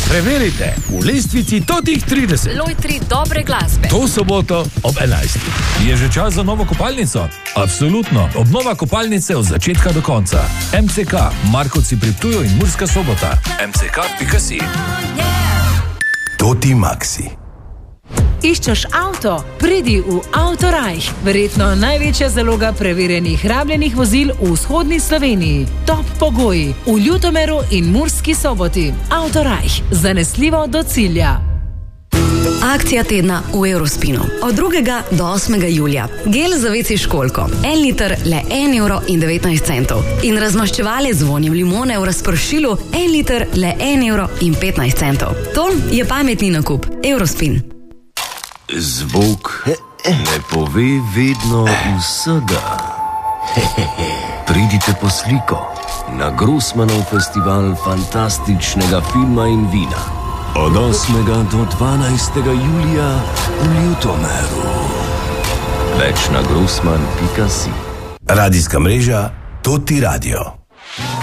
Preverite v lestvici totih 30. Lojtri dobre glasbe. To soboto ob 11. Je že čas za novo kopalnico? Absolutno. Obnova kopalnice od začetka do konca. MCK, Markovci pri Ptuju in Murska Sobota. mck.si. Toti Maxi. Iščeš avto? Pridi v Autorajh. Verjetno največja zaloga preverjenih rabljenih vozil v vzhodni Sloveniji. Top pogoji v Ljutomeru in Murski Soboti. Autorajh. Zanesljivo do cilja. Akcija tedna v Eurospinu. Od 2. do 8. julija. Gel za WC školjko. 1 liter le 1,19 €. In razmaščevalec z vonjem limone v razpršilu 1 liter le 1,15 €. To je pametni nakup. Eurospin. Zvok ne pove vedno vsega. Pridite po sliko na Grossmanov festival fantastičnega filma in vina. Od 8. do 12. julija v Ljutomeru. Več na grossman.si. Radijska mreža Toti Radio.